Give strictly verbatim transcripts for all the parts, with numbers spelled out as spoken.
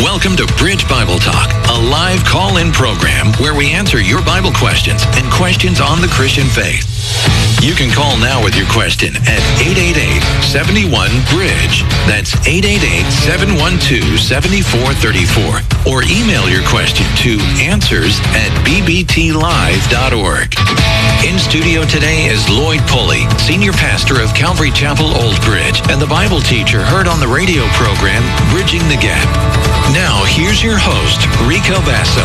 Welcome to Bridge Bible Talk, a live call-in program where we answer your Bible questions and questions on the Christian faith. You can call now with your question at eight eight eight, seven one, bridge. That's eight eight eight, seven one two, seven four three four. Or email your question to answers at b b t live dot org. In studio today is Lloyd Pulley, Senior Pastor of Calvary Chapel, Old Bridge, and the Bible teacher heard on the radio program, Bridging the Gap. Now, here's your host, Rico Basso.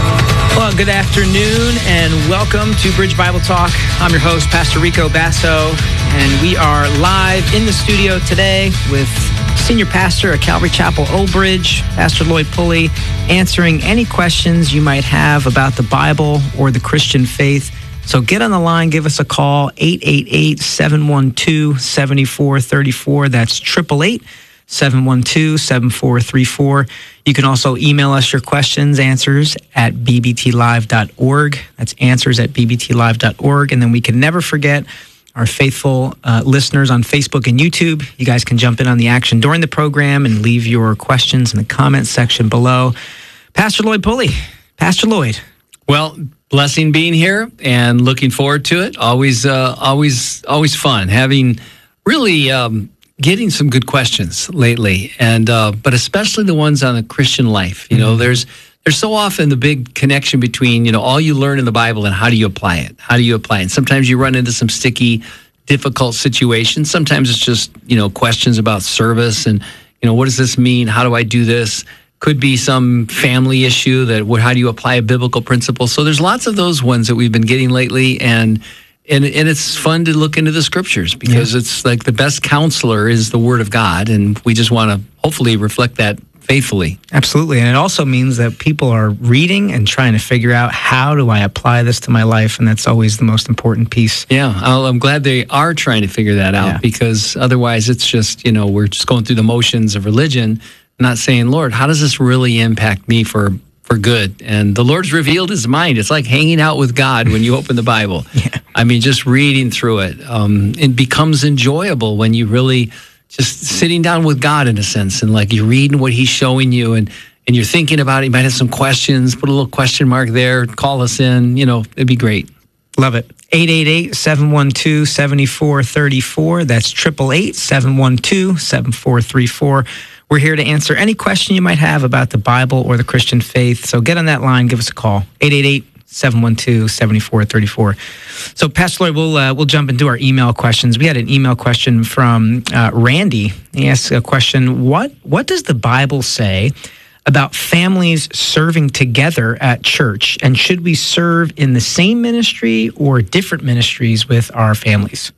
Well, good afternoon and welcome to Bridge Bible Talk. I'm your host, Pastor Rico Basso, and we are live in the studio today with Senior Pastor at Calvary Chapel, Old Bridge, Pastor Lloyd Pulley, answering any questions you might have about the Bible or the Christian faith. So get on the line, give us a call, eight eight eight, seven one two, seven four three four. That's eight eight eight, seven one two, seven four three four. You can also email us your questions, answers at b b t live dot org. That's answers at b b t live dot org. And then we can never forget our faithful uh, listeners on Facebook and YouTube. You guys can jump in on the action during the program and leave your questions in the comments section below. Pastor Lloyd Pulley. Pastor Lloyd. Well, blessing being here and looking forward to it. Always, uh, always, always fun having really um, getting some good questions lately, and uh, but especially the ones on the Christian life. You know, mm-hmm. there's there's so often the big connection between you know all you learn in the Bible and how do you apply it? How do you apply it? Sometimes you run into some sticky, difficult situations. Sometimes it's just you know questions about service and you know what does this mean? How do I do this? Could be some family issue that how do you apply a biblical principle? So there's lots of those ones that we've been getting lately, and and and it's fun to look into the scriptures because yeah. it's like the best counselor is the Word of God, and we just want to hopefully reflect that faithfully. Absolutely, and it also means that people are reading and trying to figure out how do I apply this to my life, and that's always the most important piece. Yeah, I'll, I'm glad they are trying to figure that out yeah. because otherwise it's just you know we're just going through the motions of religion. Not saying, Lord, how does this really impact me for, for good? And the Lord's revealed his mind. It's like hanging out with God when you open the Bible. yeah. I mean, just reading through it. Um, it becomes enjoyable when you really just sitting down with God in a sense. And like you're reading what he's showing you and, and you're thinking about it. You might have some questions. Put a little question mark there. Call us in. You know, it'd be great. Love it. eight eight eight, seven one two, seven four three four. That's eight eight eight, seven one two, seven four three four. We're here to answer any question you might have about the Bible or the Christian faith. So get on that line, give us a call, eight eight eight, seven one two, seven four three four. So Pastor Lloyd, we'll, uh, we'll jump into our email questions. We had an email question from uh, Randy. He asked a question, what, what does the Bible say about families serving together at church? And should we serve in the same ministry or different ministries with our families?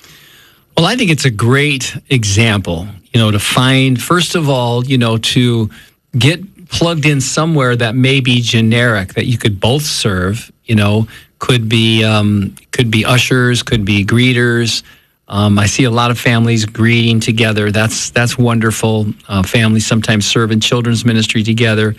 Well, I think it's a great example, you know, to find, first of all, you know, to get plugged in somewhere that may be generic, that you could both serve, you know, could be um, could be ushers, could be greeters. Um, I see a lot of families greeting together. That's that's wonderful. Uh, families sometimes serve in children's ministry together.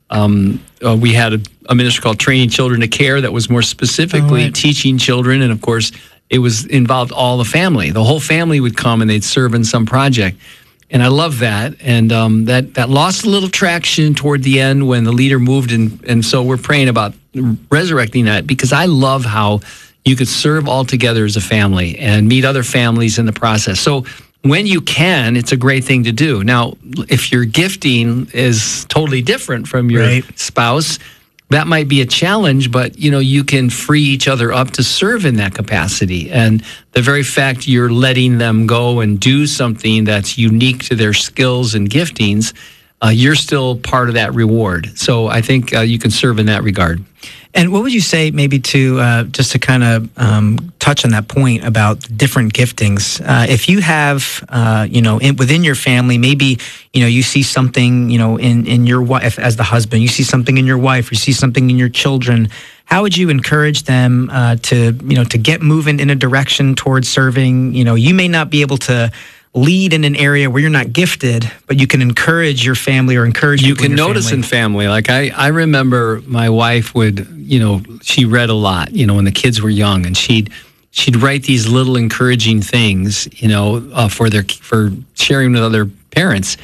Um, uh, we had a, a ministry called Training Children to Care that was more specifically oh, right. teaching children, and of course, it was involved all the family. The whole family would come and they'd serve in some project. And I love that. And um, that, that lost a little traction toward the end when the leader moved. And, and so we're praying about resurrecting that because I love how you could serve all together as a family and meet other families in the process. So when you can, it's a great thing to do. Now, if your gifting is totally different from your right. spouse, that might be a challenge, but you know you can free each other up to serve in that capacity. And the very fact you're letting them go and do something that's unique to their skills and giftings, uh, you're still part of that reward. So I think uh, you can serve in that regard. And what would you say maybe to, uh, just to kind of um, touch on that point about different giftings? Uh, if you have, uh, you know, in, within your family, maybe, you know, you see something, you know, in, in your wife, as the husband, you see something in your wife, you see something in your children, how would you encourage them uh, to, you know, to get moving in a direction towards serving? You know, you may not be able to lead in an area where you're not gifted, but you can encourage your family or encourage you can notice family. in family. Like I, I remember my wife would, you know, she read a lot, you know, when the kids were young, and she'd she'd write these little encouraging things, you know, uh, for their for sharing with other parents.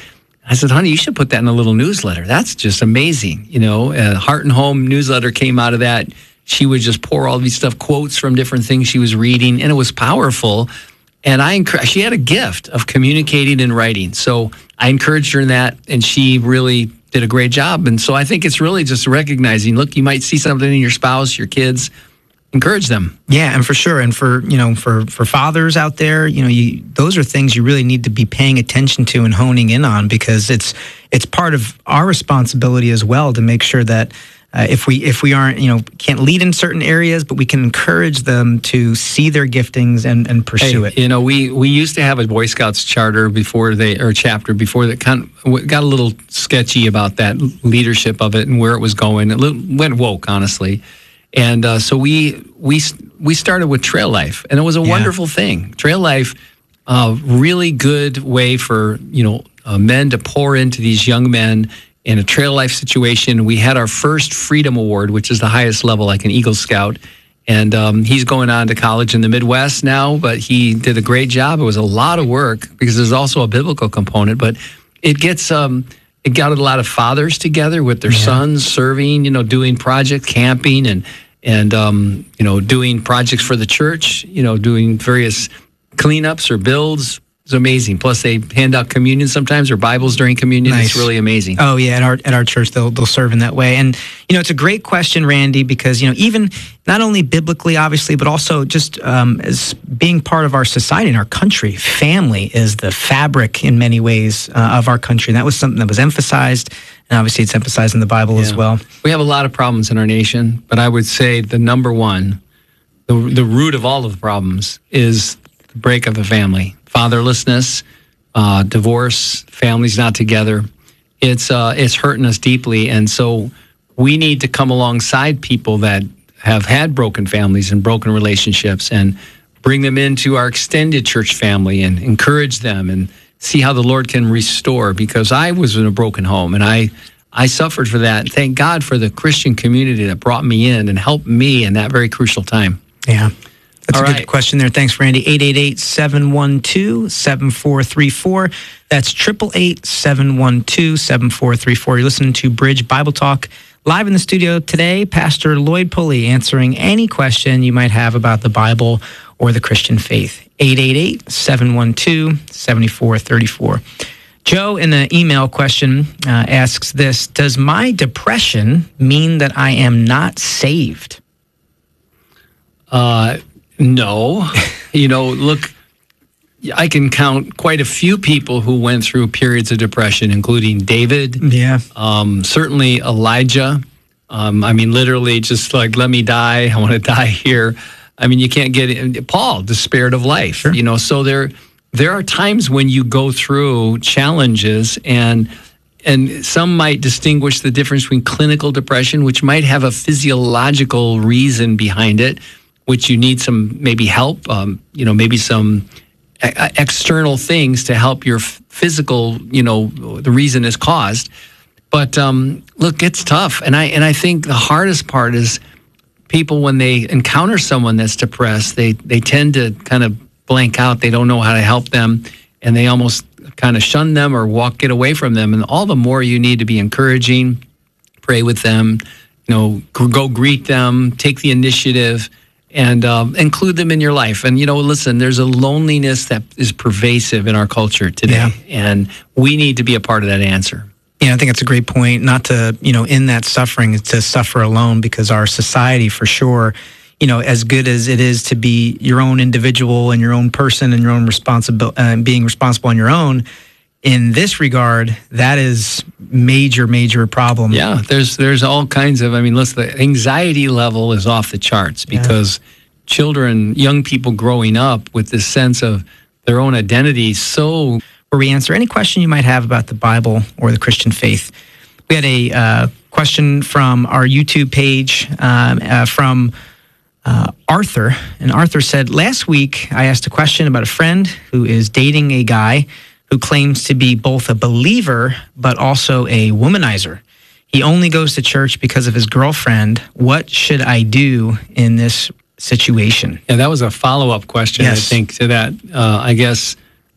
I said, honey, you should put that in a little newsletter. That's just amazing. You know, a Heart and Home newsletter came out of that. She would just pour all these stuff, quotes from different things she was reading, and it was powerful. And I encouraged, she had a gift of communicating and writing. So I encouraged her in that, and she really did a great job. And so I think it's really just recognizing, look, you might see something in your spouse, your kids, encourage them. Yeah, and for sure. And for, you know, for, for fathers out there, you know, you, those are things you really need to be paying attention to and honing in on, because it's it's part of our responsibility as well to make sure that uh, if we if we aren't, you know, can't lead in certain areas, but we can encourage them to see their giftings and, and pursue hey, it. You know, we, we used to have a Boy Scouts charter before they, or chapter before that kind of got a little sketchy about that leadership of it and where it was going. It went woke, honestly. And uh, so we we we started with Trail Life, and it was a yeah. wonderful thing. Trail Life, uh, really good way for you know uh, men to pour into these young men in a Trail Life situation. We had our first Freedom Award, which is the highest level, like an Eagle Scout, and um, he's going on to college in the Midwest now. But he did a great job. It was a lot of work because there's also a biblical component, but it gets. Um, It got a lot of fathers together with their yeah. sons serving, you know, doing project camping and and um, you know doing projects for the church, you know, doing various cleanups or builds. It's amazing. Plus, they hand out communion sometimes or Bibles during communion. Nice. It's really amazing. Oh yeah, at our at our church they'll they'll serve in that way. And you know, it's a great question, Randy, because you know even not only biblically, obviously, but also just um, as being part of our society and our country, family is the fabric in many ways uh, of our country. And that was something that was emphasized, and obviously it's emphasized in the Bible yeah. as well. We have a lot of problems in our nation, but I would say the number one, the the root of all of the problems is the break of the family. Fatherlessness, uh, divorce, families not together. It's uh, it's hurting us deeply, and so we need to come alongside people that have had broken families and broken relationships, and bring them into our extended church family and encourage them and see how the Lord can restore. Because I was in a broken home, and I I suffered for that. Thank God for the Christian community that brought me in and helped me in that very crucial time. Yeah. That's All a good right. question there. Thanks, Randy. eight eight eight, seven one two, seven four three four. That's eight eight eight, seven one two, seven four three four. You're listening to Bridge Bible Talk. Live in the studio today, Pastor Lloyd Pulley answering any question you might have about the Bible or the Christian faith. eight eight eight, seven one two, seven four three four. Joe, in the email question, uh, asks this: does my depression mean that I am not saved? Uh, no. You know, look, I can count quite a few people who went through periods of depression, including David. Yeah. Um, certainly Elijah. Um, I mean, literally just like, let me die. I want to die here. I mean, you can't get it. Paul, despaired of life, Sure. you know, so there, there are times when you go through challenges, and and some might distinguish the difference between clinical depression, which might have a physiological reason behind it, which you need some maybe help, um, you know, maybe some a- external things to help your f- physical, you know, the reason is caused. But um, look, it's tough. And I and I think the hardest part is people, when they encounter someone that's depressed, they, they tend to kind of blank out. They don't know how to help them, and they almost kind of shun them or walk, get away from them. And all the more you need to be encouraging, pray with them, you know, g- go greet them, take the initiative, and um, include them in your life. And, you know, listen, there's a loneliness that is pervasive in our culture today, Yeah. and we need to be a part of that answer. Yeah, I think it's a great point. Not to, you know, in that suffering, to suffer alone, because our society, for sure, you know, as good as it is to be your own individual and your own person and your own responsible, uh, being responsible on your own, in this regard, that is major, major problem. Yeah, there's there's all kinds of, I mean, listen, the anxiety level is off the charts because yeah. children, young people growing up with this sense of their own identity, so... Where we answer any question you might have about the Bible or the Christian faith. We had a uh, question from our YouTube page um, uh, from uh, Arthur, and Arthur said, last week I asked a question about a friend who is dating a guy who claims to be both a believer but also a womanizer. He only goes to church because of his girlfriend. What should I do in this situation? Yeah, that was a follow-up question, Yes. I think, to that. Uh, I guess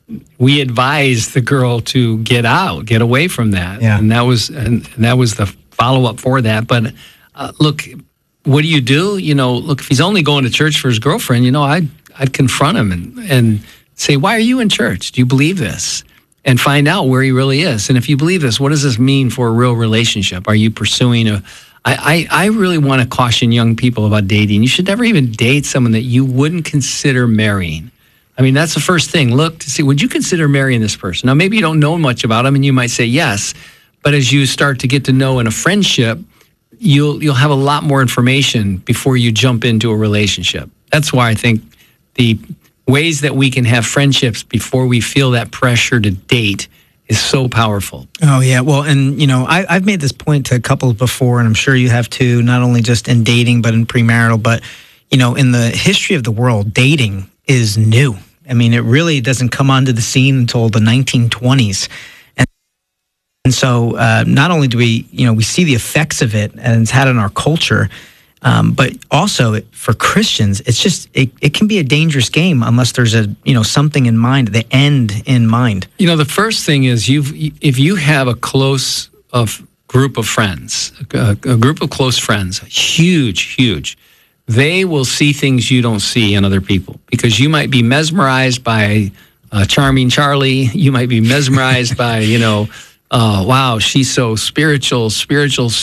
we advised the girl to get out, get away from that. Yeah. And that was and that was the follow-up for that. But uh, look, what do you do? You know, look, if he's only going to church for his girlfriend, you know, I'd, I'd confront him and, and say, why are you in church? Do you believe this? And find out where he really is. And if you believe this, what does this mean for a real relationship? Are you pursuing a... I, I, I really want to caution young people about dating. You should never even date someone that you wouldn't consider marrying. I mean, that's the first thing. Look to see, would you consider marrying this person? Now, maybe you don't know much about them, and you might say yes. But as you start to get to know in a friendship, you'll you'll have a lot more information before you jump into a relationship. That's why I think the ways that we can have friendships before we feel that pressure to date is so powerful. Oh, yeah. Well, and, you know, I, I've made this point to couples before, and I'm sure you have too, not only just in dating, but in premarital. But, you know, in the history of the world, dating is new. I mean, it really doesn't come onto the scene until the nineteen twenties. And, and so uh, not only do we, you know, we see the effects of it and it's had on our culture, Um, but also for Christians, it's just it, it can be a dangerous game unless there's a you know something in mind, the end in mind. You know, the first thing is you've if you have a close of group of friends, a, a group of close friends, huge, huge, they will see things you don't see in other people because you might be mesmerized by uh, charming Charlie, you might be mesmerized by you know, uh, wow, she's so spiritual, spiritual.